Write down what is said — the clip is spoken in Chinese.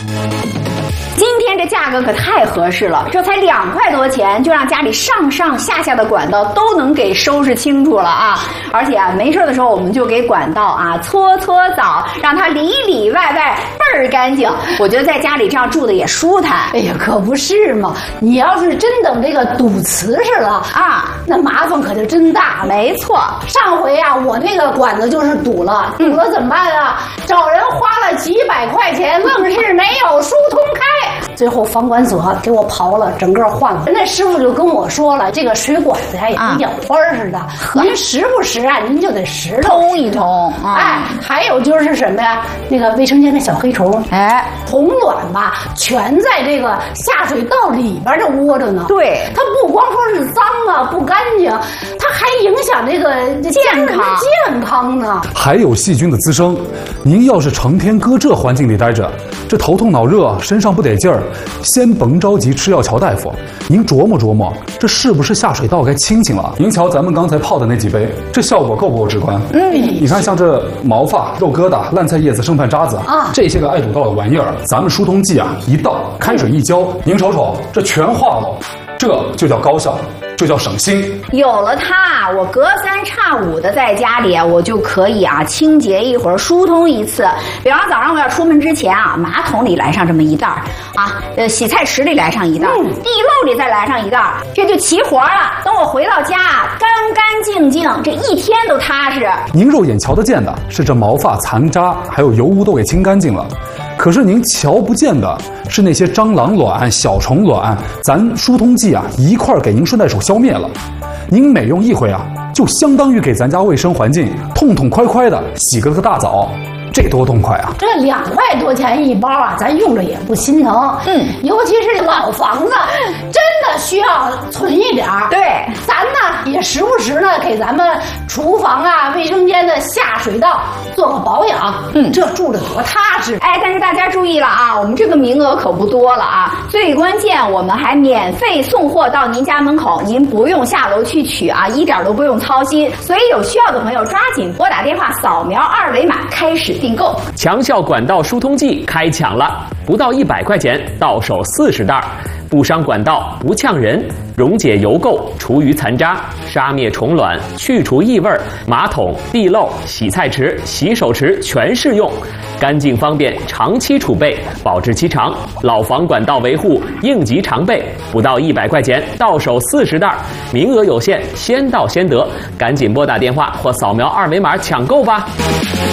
今天这价格可太合适了，这才2块多钱，就让家里上上下下的管道都能给收拾清楚了啊！而且啊，没事的时候我们就给管道啊搓搓澡，让它里里外外倍儿干净。我觉得在家里这样住的也舒坦。 哎呀，可不是嘛！你要是真等这个堵瓷实了啊，那麻烦可就真大了。 没错， 上回啊，我那个管子就是堵了怎么办啊？找人花了几百块钱，愣是没有疏通开。最后房管所给我刨了，整个换了。那师傅就跟我说了，这个水管子呀也跟眼花似的，您时不时啊，您就得拾通一通。 哎，还有就是什么呀？那个卫生间的小黑虫， 哎， 虫卵吧，全在这个下水道里边这窝着呢。 对， 它不光说是脏啊，不干净，它还影响这个健康呢。 还有细菌的滋生，您要是成天搁这环境里待着，这头痛脑热，身上不得劲儿，先甭着急吃药瞧大夫，您琢磨琢磨，这是不是下水道该清清了？您瞧咱们刚才泡的那几杯，这效果够不够直观？你看像这毛发、肉疙瘩、烂菜叶子、剩饭渣子啊，这些个爱堵道的玩意儿，咱们疏通剂啊一倒，开水一浇，您瞅瞅，这全化了，这就叫高效。这叫省心。 有了它，我隔3差5的在家里，我就可以啊清洁一会儿，疏通一次。比方早上我要出门之前啊，马桶里来上这么一袋啊，洗菜池里来上一袋，地漏里再来上一袋，这就齐活了。等我回到家，干干净净，这一天都踏实。 您肉眼瞧得见的是这毛发残渣还有油污都给清干净了。可是您瞧不见的是那些蟑螂卵、小虫卵，咱疏通剂啊一块给您顺带手消灭了。您每用一回啊，就相当于给咱家卫生环境痛痛快快的洗个大澡，这多痛快啊！ 这2块多钱一包啊，咱用着也不心疼。尤其是老房子，真的需要存一点儿。 对， 咱呢也时不时呢给咱们厨房啊、卫生间的下水道做个保养。这住着多踏实。 哎，但是大家注意了啊，我们这个名额可不多了啊。最关键，我们还免费送货到您家门口，您不用下楼去取啊，一点都不用操心。所以有需要的朋友抓紧拨打电话，扫描2维码开始订购。 强效管道疏通剂开抢了，不到100块钱，到手40袋，不伤管道，不呛人，溶解油垢，除余残渣，杀灭虫卵，去除异味，马桶、地漏、洗菜池、洗手池全适用，干净方便，长期储备，保质期长，老房管道维护应急常备，不到100块钱，到手40袋，名额有限，先到先得，赶紧拨打电话或扫描2维码抢购吧。